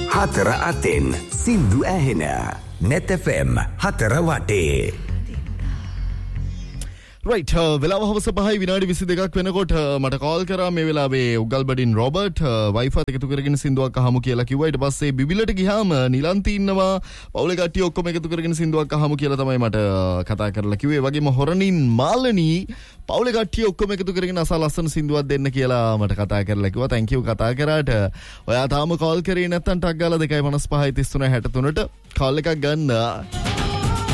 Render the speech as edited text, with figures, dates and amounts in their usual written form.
හතර අතෙන් සින්දු ඇහෙන net FM හතර වටේ. රයිට් වෙලාව හවස 5:22 වෙනකොට මට කෝල් කරා මේ වෙලාවේ උගල්බඩින් රොබර්ට් වයිෆත් එකතු කරගෙන සින්දුවක් අහමු කියලා කිව්වා. ඊට පස්සේ බිබිලට ගියාම නිලන්ති ඉන්නවා පවුලේ කට්ටිය ඔක්කොම එකතු කරගෙන සින්දුවක් අහමු කියලා තමයි මට කතා කරලා කිව්වේ. ඒ වගේම හොරණින් මාලනී පවුලේ කට්ටිය ඔක්කොම එකතු කරගෙන අසා ලස්සන සින්දුවක් දෙන්න කියලා මට කතා කරලා කිව්වා. thank you කතා කරාට. ඔයා තාම කෝල් කරේ නැත්නම් ටක් ගාලා 2:55 33 63ට කෝල් එකක් ගන්න.